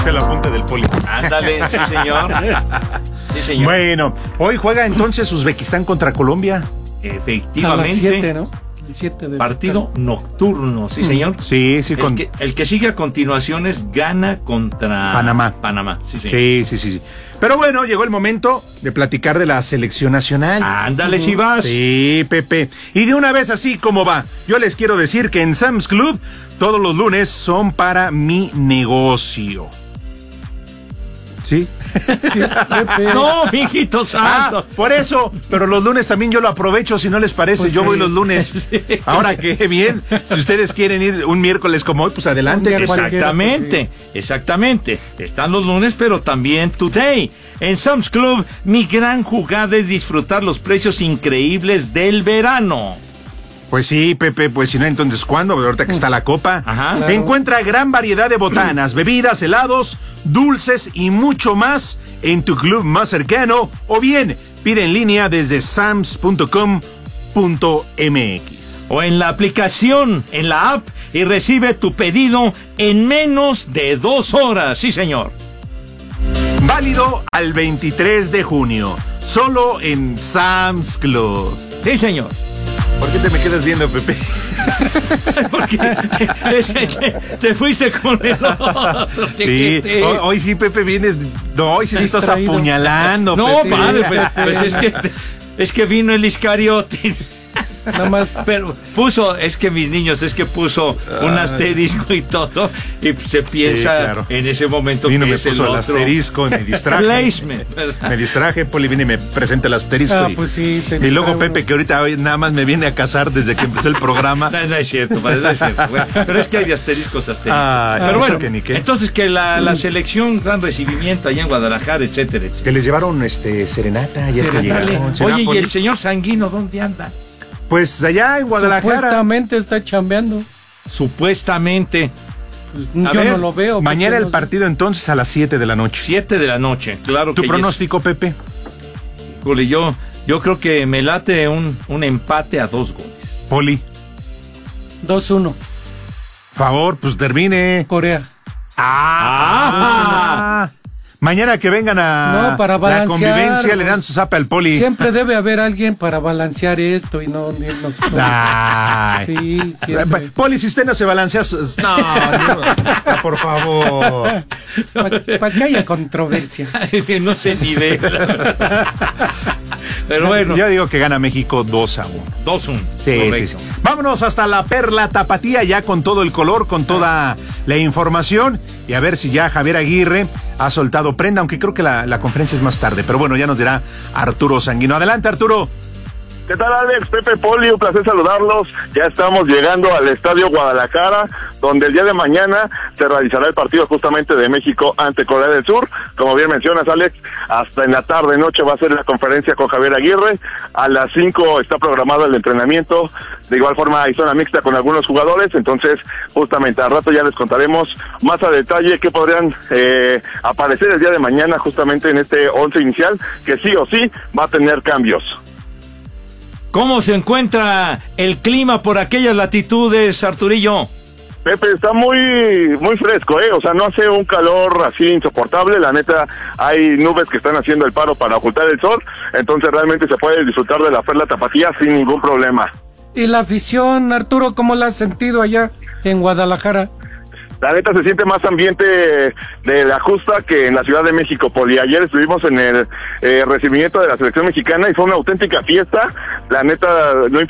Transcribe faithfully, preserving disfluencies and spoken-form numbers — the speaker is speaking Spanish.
De la punta del Poli. Ándale, sí señor. Sí señor. Bueno, hoy juega entonces Uzbekistán contra Colombia. Efectivamente. A las siete, ¿no? El siete de Partido nocturno, sí señor. Sí, sí. El, Con... que, el que sigue a continuación es Ghana contra Panamá. Panamá, sí señor. Sí, sí, sí, sí. Pero bueno, llegó el momento de platicar de la selección nacional. Ándale, si vas. Sí, Pepe. Y de una vez así como va, yo les quiero decir que en Sam's Club todos los lunes son para mi negocio. ¿Sí? No, mijito santo. Ah, por eso, pero los lunes también yo lo aprovecho, si no les parece, Pues yo sí. voy los lunes. Sí. Ahora que bien, si ustedes quieren ir un miércoles como hoy, pues adelante. Un día cualquiera. Exactamente, exactamente. Están los lunes, pero también today. En Sam's Club, mi gran jugada es disfrutar los precios increíbles del verano. Pues sí, Pepe, pues si no, entonces ¿cuándo? Ahorita que está la copa. Ajá. Claro. Encuentra gran variedad de botanas, bebidas, helados, dulces y mucho más en tu club más cercano o bien pide en línea desde sams punto com punto m x. O en la aplicación, en la app, y recibe tu pedido en menos de dos horas. Sí, señor. Válido al veintitrés de junio, solo en Sam's Club. Sí, señor. ¿Por qué te me quedas viendo, Pepe? Porque es que te fuiste con el otro. Sí, hoy, hoy sí, Pepe, vienes. No, hoy sí me estás Distraído. apuñalando, No, Pepe. padre, pues, pues es que es que vino el Iscariote. Nada más. Pero puso, es que mis niños, es que puso un asterisco y todo, y se piensa Sí, claro. en ese momento Vino, que me es el puso el otro asterisco, me distraje. placement, ¿verdad? Me distraje, Poli, viene y me presenta el asterisco. Ah, y, pues sí, se y luego distrae Pepe, uno. que ahorita hoy nada más me viene a casar desde que empezó el programa. No, no es cierto, padre, no es cierto. Bueno, pero es que hay de asteriscos a asteriscos. Ah, pero eso bueno, que ni qué. entonces que la, la selección, gran recibimiento allá en Guadalajara, etcétera, etcétera. Que les llevaron este serenata, ya que Dale. llegaron. Oye, ¿y Cinépolis. el señor Sanguino dónde anda? Pues allá en Guadalajara. Supuestamente está chambeando. Supuestamente, Pues, A yo ver, no lo veo. Mañana porque el no sé. partido entonces a las siete de la noche. siete de la noche, claro ¿Tu que pronóstico, Pepe? yes. Juli, yo, yo creo que me late un, un empate a dos goles. Poli, dos uno. favor, pues termine. Corea. Ah, mañana que vengan a No, para la balancear. convivencia le dan su zape al Poli. Siempre debe haber alguien para balancear esto y no irnos. Ay. Sí, siempre. Poli, si usted no se balancea, sus- no, no, por favor. Para que haya controversia. No sé ni de. Pero bueno, Yo digo que gana México dos a uno. dos uno. Sí, sí, sí. Vámonos hasta la Perla Tapatía, ya con todo el color, con toda la información, y a ver si ya Javier Aguirre ha soltado prenda, aunque creo que la, la conferencia es más tarde, pero bueno, ya nos dirá Arturo Sanguino. Adelante, Arturo. ¿Qué tal, Alex? Pepe, Poli, un placer saludarlos. Ya estamos llegando al Estadio Guadalajara, donde el día de mañana se realizará el partido justamente de México ante Corea del Sur. Como bien mencionas, Alex, hasta en la tarde noche va a ser la conferencia con Javier Aguirre. A las cinco está programado el entrenamiento. De igual forma hay zona mixta con algunos jugadores, entonces justamente al rato ya les contaremos más a detalle qué podrían eh, aparecer el día de mañana justamente en este once inicial, que sí o sí va a tener cambios. ¿Cómo se encuentra el clima por aquellas latitudes, Arturillo? Pepe, está muy muy fresco, ¿eh? O sea, no hace un calor así insoportable. La neta, hay nubes que están haciendo el paro para ocultar el sol. Entonces, realmente se puede disfrutar de la Perla Tapatía sin ningún problema. ¿Y la afición, Arturo, cómo la has sentido allá en Guadalajara? La neta se siente más ambiente de la justa que en la Ciudad de México, Poli. Ayer estuvimos en el eh, recibimiento de la selección mexicana y fue una auténtica fiesta. La neta, no